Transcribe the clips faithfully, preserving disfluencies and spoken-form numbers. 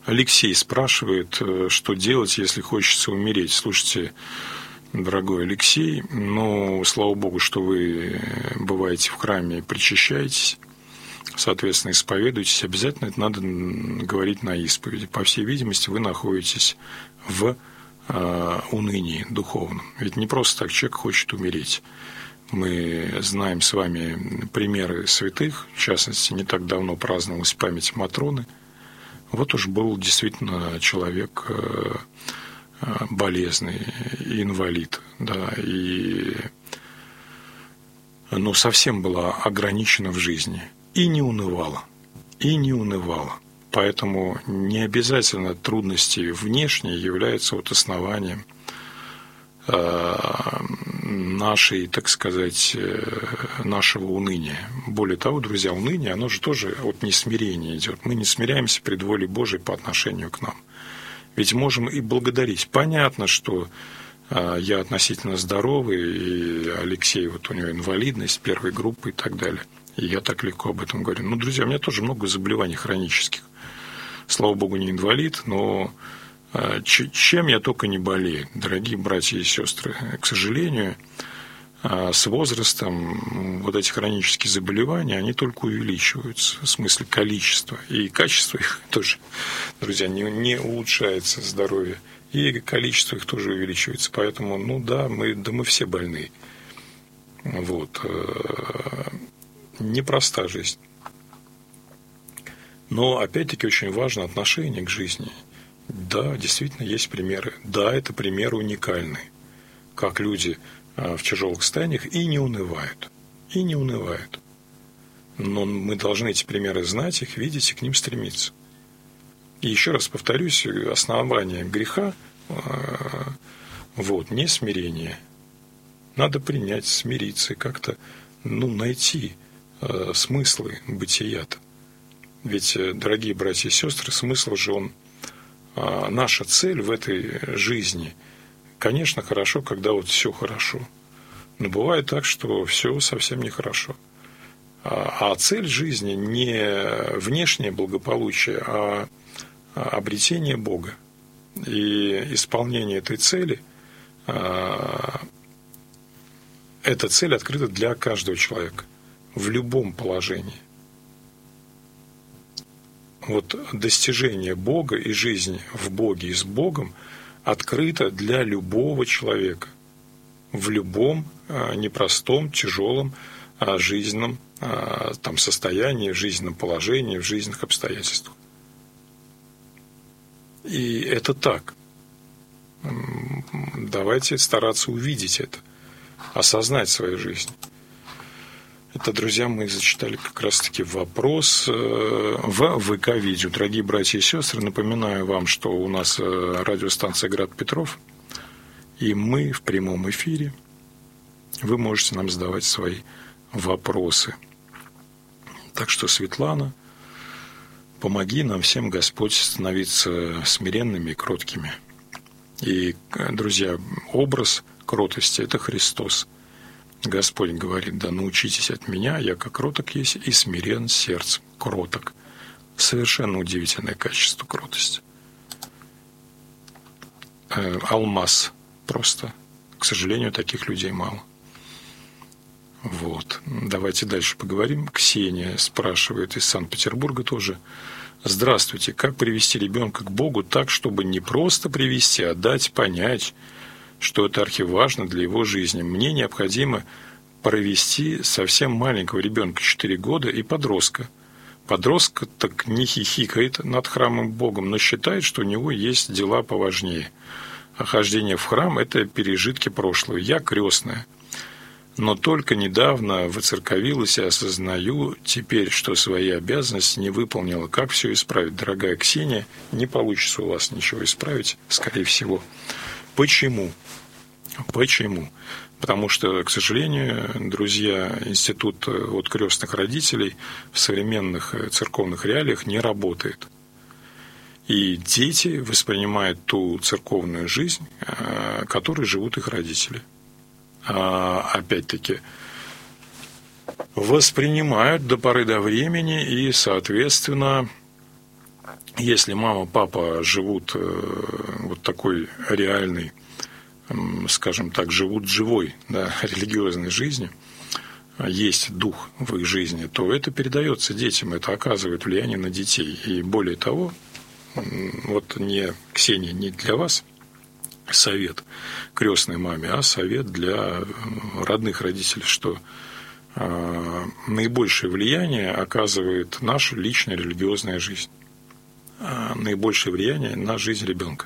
Алексей спрашивает, что делать, если хочется умереть. Слушайте, дорогой Алексей, ну, слава Богу, что вы бываете в храме и причащаетесь, соответственно, исповедуетесь. Обязательно это надо говорить на исповеди. По всей видимости, вы находитесь в э, унынии духовном. Ведь не просто так человек хочет умереть. Мы знаем с вами примеры святых, в частности, не так давно праздновалась память Матроны. Вот уж был действительно человек болезный, инвалид, да, и ну, совсем была ограничена в жизни. И не унывала, и не унывала. Поэтому не обязательно трудности внешние являются вот основанием нашей, так сказать, нашего уныния. Более того, друзья, уныние, оно же тоже от несмирения идет. Мы не смиряемся пред волей Божией по отношению к нам. Ведь можем и благодарить. Понятно, что я относительно здоровый, и Алексей, вот у него инвалидность первой группы и так далее. И я так легко об этом говорю. Ну, друзья, у меня тоже много заболеваний хронических. Слава Богу, не инвалид, но чем я только не болею, дорогие братья и сестры. К сожалению, с возрастом вот эти хронические заболевания, они только увеличиваются, в смысле количества. И качество их тоже, друзья, не, не улучшается здоровье. И количество их тоже увеличивается. Поэтому, ну да, мы, да мы все больны. Вот. Непроста жизнь. Но, опять-таки, очень важно отношение к жизни. Да, действительно, есть примеры. Да, это примеры уникальные. Как люди в тяжелых состояниях и не унывают. И не унывают. Но мы должны эти примеры знать, их видеть и к ним стремиться. И еще раз повторюсь, основание греха вот, не смирение. Надо принять, смириться и как-то ну, найти смыслы бытия-то. Ведь, дорогие братья и сестры, смысл же он, наша цель в этой жизни, конечно, хорошо, когда вот все хорошо. Но бывает так, что все совсем нехорошо. А цель жизни не внешнее благополучие, а обретение Бога. И исполнение этой цели, эта цель открыта для каждого человека в любом положении. Вот достижение Бога и жизнь в Боге и с Богом открыто для любого человека в любом непростом, тяжелом жизненном там, состоянии, в жизненном положении, в жизненных обстоятельствах. И это так. Давайте стараться увидеть это, осознать свою жизнь. Это, друзья, мы зачитали как раз-таки вопрос в ВК-видео. Дорогие братья и сестры, напоминаю вам, что у нас радиостанция «Град Петров», и мы в прямом эфире. Вы можете нам задавать свои вопросы. Так что, Светлана, помоги нам всем, Господь, становиться смиренными и кроткими. И, друзья, образ кротости – это Христос. Господь говорит, да научитесь от меня, я как кроток есть и смирен сердцем, кроток. Совершенно удивительное качество кротости. Э, алмаз просто. К сожалению, таких людей мало. Вот. Давайте дальше поговорим. Ксения спрашивает из Санкт-Петербурга тоже. Здравствуйте. Как привести ребенка к Богу так, чтобы не просто привести, а дать понять, что это архиважно для его жизни? Мне необходимо провести совсем маленького ребенка, четыре года, и подростка. Подросток так не хихикает над храмом Богом, но считает, что у него есть дела поважнее. А хождение в храм – это пережитки прошлого. Я крестная. Но только недавно воцерковилась и осознаю теперь, что свои обязанности не выполнила. Как все исправить? Дорогая Ксения, не получится у вас ничего исправить, скорее всего. Почему? Почему? Потому что, к сожалению, друзья, институт вот крестных родителей в современных церковных реалиях не работает. И дети воспринимают ту церковную жизнь, которой живут их родители. А, опять-таки, воспринимают до поры до времени и, соответственно, если мама, папа живут вот такой реальной, скажем так, живут живой, да, религиозной жизнью, есть дух в их жизни, то это передается детям, это оказывает влияние на детей. И более того, вот не, Ксения, не для вас совет крестной маме, а совет для родных родителей, что э, наибольшее влияние оказывает наша личная религиозная жизнь, э, наибольшее влияние на жизнь ребенка.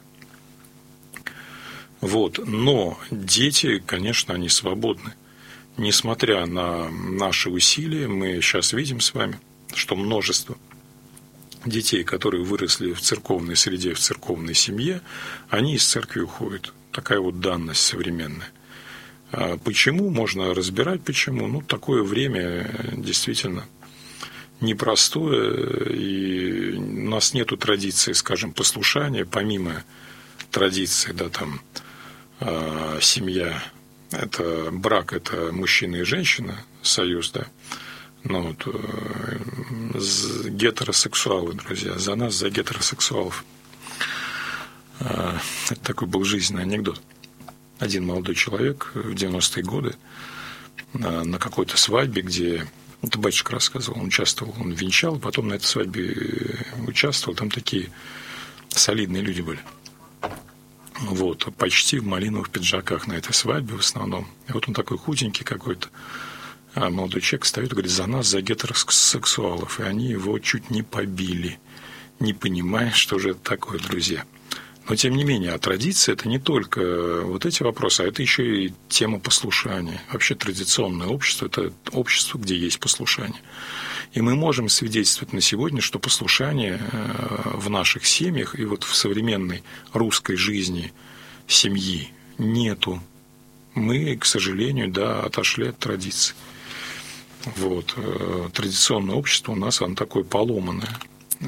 Вот. Но дети, конечно, они свободны. Несмотря на наши усилия, мы сейчас видим с вами, что множество детей, которые выросли в церковной среде, в церковной семье, они из церкви уходят. Такая вот данность современная. Почему? Можно разбирать, почему. Ну, такое время действительно непростое, и у нас нету традиции, скажем, послушания, помимо традиции, да, там, семья, это брак, это мужчина и женщина, союз, да. Ну, вот, гетеросексуалы, друзья, за нас, за гетеросексуалов. Это такой был жизненный анекдот. Один молодой человек в девяностые годы на какой-то свадьбе, где, это батюшка рассказывал, он участвовал, он венчал, потом на этой свадьбе участвовал, там такие солидные люди были. Вот, почти в малиновых пиджаках на этой свадьбе в основном. И вот он такой худенький какой-то, а молодой человек стоит и говорит: за нас, за гетеросексуалов. И они его чуть не побили, не понимая, что же это такое, друзья. Но, тем не менее, а традиция – это не только вот эти вопросы, а это еще и тема послушания. Вообще традиционное общество – это общество, где есть послушание. И мы можем свидетельствовать на сегодня, что послушание в наших семьях и вот в современной русской жизни семьи нету. Мы, к сожалению, да, отошли от традиций. Вот. Традиционное общество у нас, оно такое поломанное.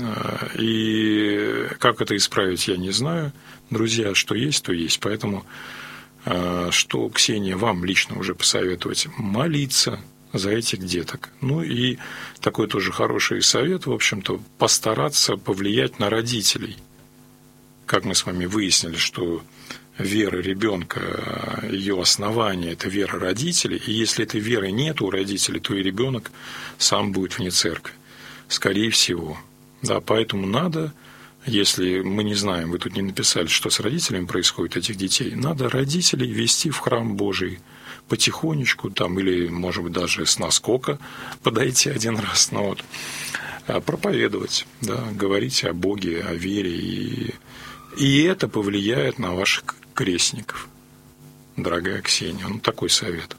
И как это исправить, я не знаю. Друзья, что есть, то есть. Поэтому, что, Ксения, вам лично уже посоветовать? Молиться за этих деток. Ну и такой тоже хороший совет, в общем-то, постараться повлиять на родителей. Как мы с вами выяснили, что вера ребенка, ее основание – это вера родителей. И если этой веры нет у родителей, то и ребенок сам будет вне церкви. Скорее всего. Да, поэтому надо, если мы не знаем, вы тут не написали, что с родителями происходит этих детей, надо родителей вести в храм Божий потихонечку, там, или, может быть, даже с наскока подойти один раз, ну, вот, проповедовать, да, говорить о Боге, о вере, и, и это повлияет на ваших крестников, дорогая Ксения. Ну, такой совет.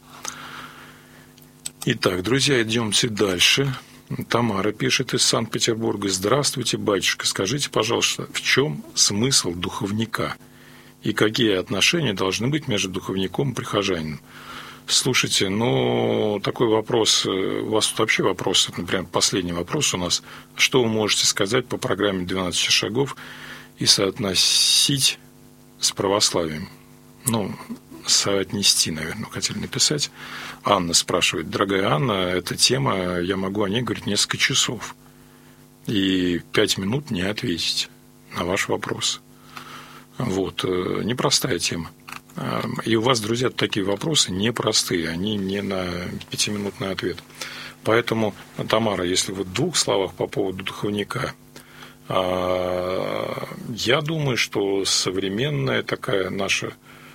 Итак, друзья, идемте дальше. Тамара пишет из Санкт-Петербурга: здравствуйте, батюшка, скажите, пожалуйста, в чем смысл духовника и какие отношения должны быть между духовником и прихожанином? Слушайте, ну, такой вопрос, у вас тут вообще вопрос, например, последний вопрос у нас: что вы можете сказать по программе двенадцать шагов и соотносить с православием? Ну, соотнести, наверное, хотели написать. Анна спрашивает: дорогая Анна, эта тема, я могу о ней говорить несколько часов и пять минут не ответить на ваш вопрос. Вот, непростая тема. И у вас, друзья, такие вопросы непростые, они не на пятиминутный ответ. Поэтому, Тамара, если вот в двух словах по поводу духовника, я думаю, что современная такая наша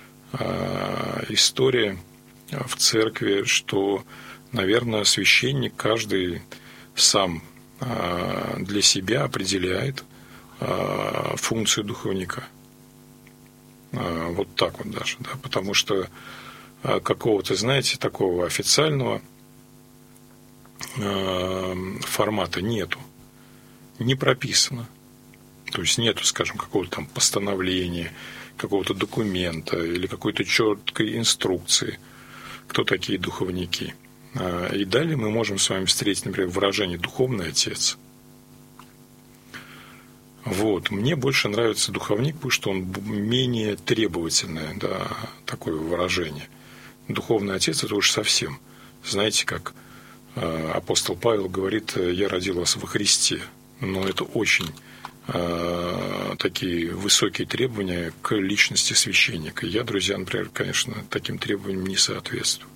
история в церкви, что, наверное, священник каждый сам для себя определяет функцию духовника. Вот так вот даже, да, потому что какого-то, знаете, такого официального формата нету, не прописано. То есть нету, скажем, какого-то там постановления, какого-то документа или какой-то четкой инструкции, кто такие духовники. И далее мы можем с вами встретить, например, выражение «духовный отец». Вот. Мне больше нравится духовник, потому что он менее требовательное, да, такое выражение. Духовный отец – это уж совсем. Знаете, как апостол Павел говорит: «Я родил вас во Христе». Но это очень э, такие высокие требования к личности священника. Я, друзья, например, конечно, таким требованиям не соответствую.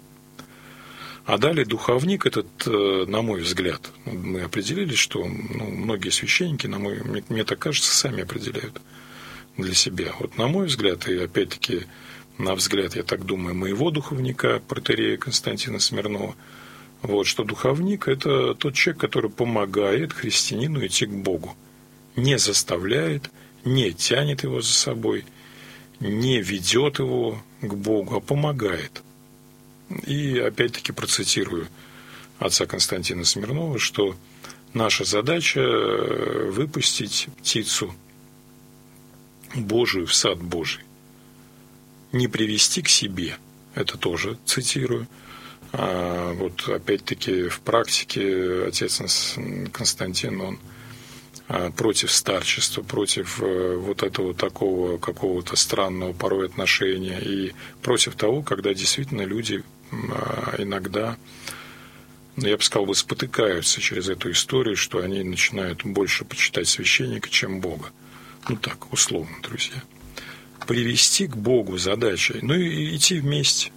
А далее духовник этот, на мой взгляд, мы определили, что ну, многие священники, на мой, мне, мне так кажется, сами определяют для себя. Вот на мой взгляд, и опять-таки на взгляд, я так думаю, моего духовника, протоиерея Константина Смирнова, вот, что духовник – это тот человек, который помогает христианину идти к Богу. Не заставляет, не тянет его за собой, не ведет его к Богу, а помогает. И опять-таки процитирую отца Константина Смирнова, что наша задача выпустить птицу Божию в сад Божий. Не привести к себе, это тоже цитирую. А вот опять-таки в практике отец Константин, он против старчества, против вот этого такого какого-то странного порой отношения и против того, когда действительно люди иногда, ну, я бы сказал, бы спотыкаются через эту историю, что они начинают больше почитать священника, чем Бога. Ну так, условно, друзья. Привести к Богу задачей, ну и идти вместе.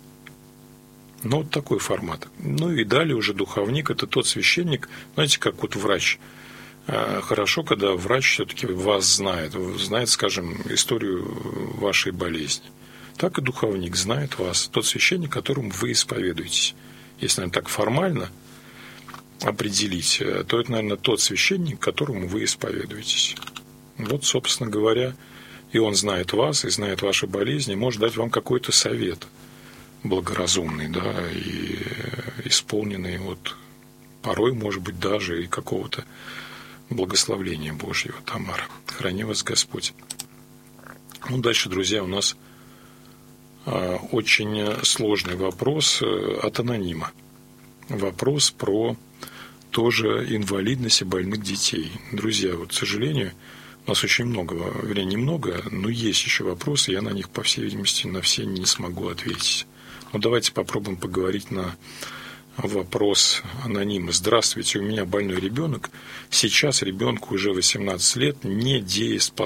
Ну, вот такой формат. Ну и далее уже духовник – это тот священник, знаете, как вот врач. Хорошо, когда врач все-таки вас знает, знает, скажем, историю вашей болезни. Так и духовник знает вас, тот священник, которому вы исповедуетесь. Если, наверное, так формально определить, то это, наверное, тот священник, которому вы исповедуетесь. Вот, собственно говоря, и он знает вас, и знает ваши болезни, и может дать вам какой-то совет благоразумный, да, и исполненный вот порой, может быть, даже и какого-то благословления Божьего. Тамара, храни вас Господь. Ну, дальше, друзья, у нас очень сложный вопрос от анонима. Вопрос про тоже инвалидность и больных детей. Друзья, вот, к сожалению, у нас очень много, вернее, немного, но есть еще вопросы, я на них, по всей видимости, на все не смогу ответить. Но давайте попробуем поговорить на вопрос анонима. Здравствуйте, у меня больной ребенок. Сейчас ребенку уже восемнадцать лет, недееспособный.